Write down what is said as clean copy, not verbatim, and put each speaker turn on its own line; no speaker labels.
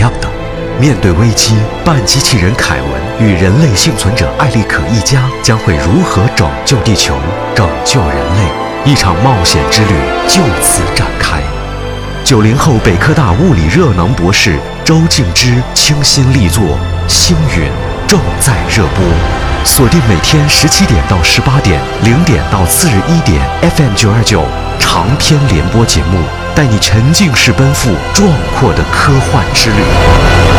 样的。面对危机，半机器人凯文与人类幸存者艾利可一家将会如何拯救地球、拯救人类？一场冒险之旅就此展开。90后北科大物理热能博士周静之倾心力作《星云》正在热播，锁定每天17点到18点，0点到次日1点 FM 929长篇联播节目，带你沉浸式奔赴壮阔的科幻之旅。